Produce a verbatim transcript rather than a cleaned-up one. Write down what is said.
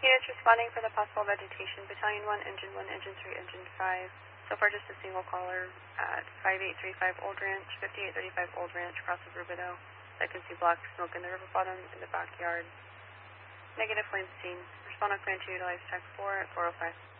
Units responding for the possible vegetation, Battalion one, Engine one, Engine three, Engine five. So far just a single caller at five eight three five Old Ranch, fifty-eight thirty-five Old Ranch, across of Rubidoux. I can see black smoke in the river bottom in the backyard. Negative flame seen. Respond on plan to utilize tech four at four oh five.